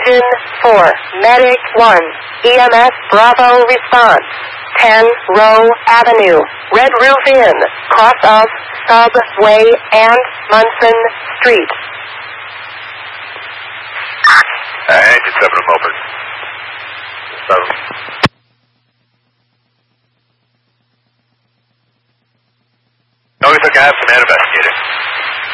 Engine 4, Medic 1, EMS Bravo response. 10 Row Avenue, Red Roof Inn, cross of Subway and Munson Street. Engine 7, I'm open. 7. No, we took a half man investigator.